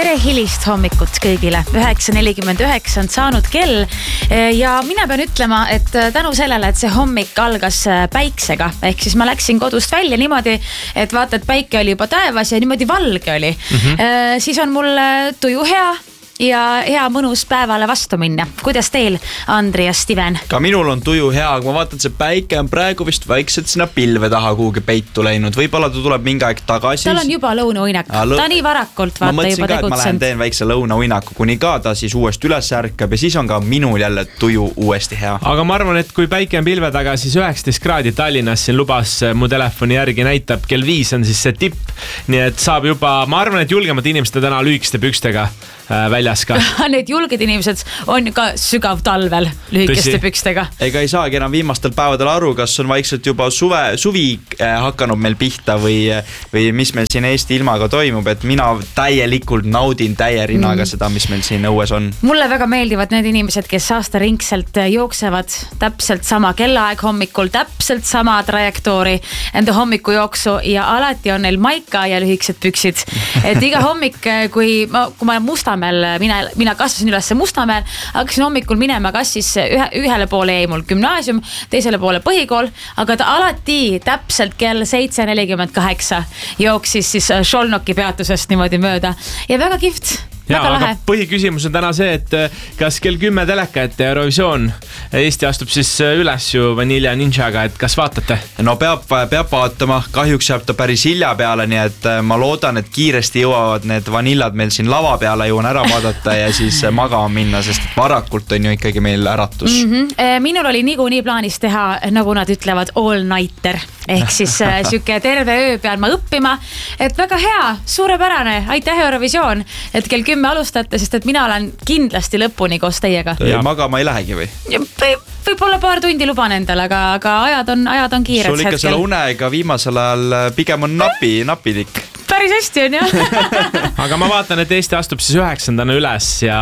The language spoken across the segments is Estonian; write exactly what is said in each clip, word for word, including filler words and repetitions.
tere hilist hommikut kõigile. üheksa nelikümmend üheksa on saanud kell ja mina pean ütlema, et tänu sellele, et see hommik algas päiksega, ehk siis ma läksin kodust välja niimoodi, et vaata, et päike oli juba taevas ja niimoodi valge oli. Mm-hmm. Siis on mul tuju hea ja hea mõnus päevale vastu minna. Kuidas teil, Andri ja Steven? Ka minul on tuju hea, aga ma vaatan, et see päike on praegu vist vaikselt sinna pilve taha kuhugi peitu läinud. Võibolla ta tuleb mingi aeg tagasi. Tal on juba lõunauinak. Lõ... Ta nii varakult vaata juba tegutsenud. Ma mõtlesin ka, et ma lähen teen väikse lõunauinaku, kuni ka ta siis uuesti üles ärkab ja siis on ka minul jälle tuju uuesti hea. Aga ma arvan, et kui päike on pilve taga, siis üheksateist kraadi Tallinnas siin lubas mu telefoni järgi näitab, kell viis on siis see tipp. Nii et saab juba, ma arvan, et julgemad inimesed täna lühikeste pükstega väljas ka. Need julged inimesed on ka sügav talvel lühikeste pükstega. Ega ei saagi enam viimastel päevadel aru, kas on vaikselt juba suve, suvi hakanud meil pihta või, või mis meil siin Eesti ilmaga toimub, et mina täielikult naudin täie rinnaga seda, mis meil siin õues on. Mulle väga meeldivad need inimesed, kes aastaringselt jooksevad täpselt sama kellaaeg hommikul, täpselt sama trajektoori enda hommiku jooksu ja alati on neil maika ja lühikesed püksid. Et iga hommik, kui ma, kui ma musta Mina, mina kasvasin üles Mustamäel, hakkasin hommikul minema kas siis ühe, ühele poole jäi mul gümnaasium, teisele poole põhikool, aga ta alati täpselt kell seitse nelikümmend kaheksa jooksis siis Šolnoki peatusest niimoodi mööda ja väga kihvt. Ja, aga põhiküsimus on täna see, et kas kell kümme teleka, et Eurovisioon Eesti astub siis üles ju Vanilla Ninjaga, et kas vaatate? No peab, peab vaatama, kahjuks jääb ta päris hilja peale, nii et ma loodan, et kiiresti jõuavad need vanillad meil siin lava peale, jõuan ära vaadata ja siis magama minna, sest varakult on ju ikkagi meil äratus. Mm-hmm. Minul oli nigu nii plaanis teha, nagu nad ütlevad, all-nighter, ehk siis süke terve öö pean ma õppima, et väga hea, suurepärane, aitäh Eurovisioon, et kell kümme alustate, sest et mina olen kindlasti lõpuni koos teiega. Ja magama ei lähegi või? Võib-olla paar tundi luban endale, aga, aga ajad on, ajad on kiired hetkel. Sul ikka selle unega viimasel ajal pigem on napi, napilik. Päris hästi on, jah. Aga ma vaatan, et Eesti astub siis üheksandana üles ja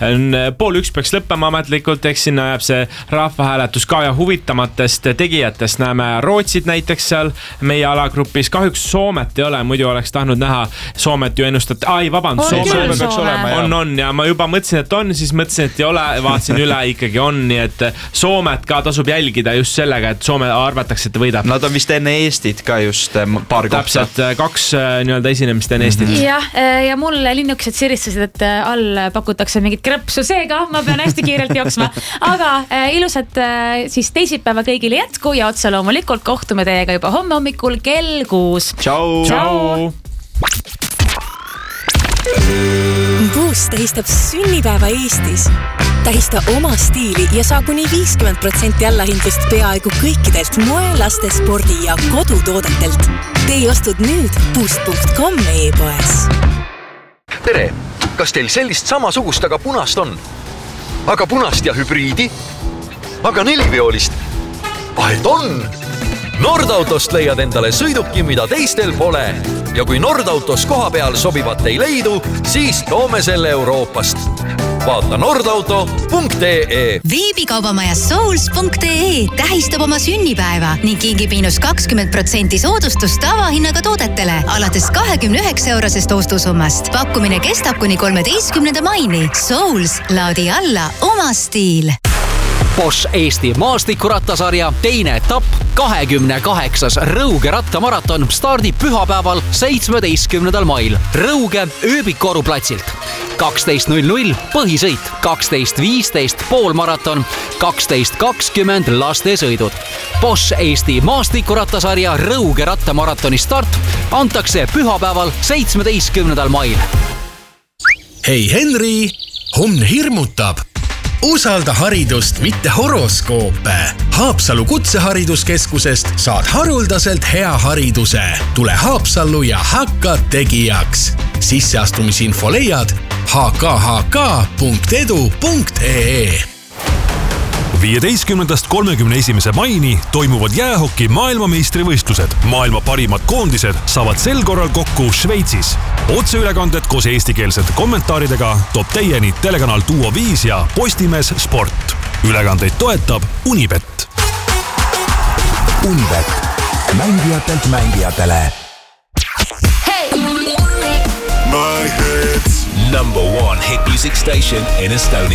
pool üks peaks lõppema ametlikult, eks sinna jääb see rahvahääletus ka ja huvitamatest tegijatest näeme Rootsit näiteks seal meie alagrupis. Kahjuks Soomet ei ole, muidu oleks tahtnud näha Soomet ju ennustat. Ai, vabandust, Soome, Soome peaks olema. On, on ja ma juba mõtlesin, et on, siis mõtlesin, et ei ole, vaatasin üle, ikkagi on, nii et Soomet ka tasub jälgida just sellega, et Soome arvatakse, et võidab. Nad on vist enne Eestit ka just paar kohta. Täpselt, kaks nii-öelda esinemist enne Eestit. Ja, ja mul linnukesed siristasid, et all pakutakse mingit krõpsu, seega ma pean hästi kiirelt jooksma. Aga ilusat siis teisipäeva kõigile jätku ja otse loomulikult kohtume teiega juba homme hommikul kell kuus. Tšau! Tšau! Boost tähistab sünnipäeva Eestis. Tähista oma stiili ja saa kuni viiskümmend protsenti allahindlust peaaegu kõikidelt moe, laste, spordi ja kodutoodetelt. Tee ostud nüüd boost punkt com e-poes. Tere! Kas teil sellist samasugust, aga punast on? Aga punast ja hübriidi? Aga neliveolist? Vahet on! Nordautost leiad endale sõiduki, mida teistel pole. Ja kui Nordautos koha peal sobivat ei leidu, siis toome selle Euroopast. Vaata nordauto punkt ee. Veebikaubamaja souls punkt ee tähistab oma sünnipäeva ning kingib miinus kakskümmend protsenti soodustust tavahinnaga toodetele alates kahekümne üheksa eurosest ostusummast. Pakkumine kestab kuni kolmeteistkümnenda maini. Souls, laadi alla oma stiil. Bosch Eesti maastikurattasarja teine etapp kahekümne kaheksas Rõuge rattamaraton stardib pühapäeval seitsmeteistkümnendal mail Rõuge ööbikoru platsilt. kaksteist null null põhisõit, kaksteist viisteist poolmaraton, kaksteist kakskümmend lastesõidud. Bosch Eesti maastikurattasarja Rõuge rattamaratoni start antakse pühapäeval seitsmeteistkümnendal mail. Hei Henri, homne hirmutab. Usalda haridust, mitte horoskoope. Haapsalu kutsehariduskeskusest saad haruldaselt hea hariduse. Tule Haapsallu ja hakka tegijaks. Sisseastumisinfo leiad h k h k punkt edu punkt ee. viieteistkümnendast kolmekümne esimese maini toimuvad jäähoki maailmameistrivõistlused. Maailma parimad koondised saavad sel korral kokku Šveitsis. Otseülekanded koos eestikeelsete kommentaaridega toob teieni telekanal Duo viis ja Postimees Sport. Ülekandeid toetab Unibet. Unibet. Mängijatelt mängijatele. Hey! My hits. number one hit music station in Estonia.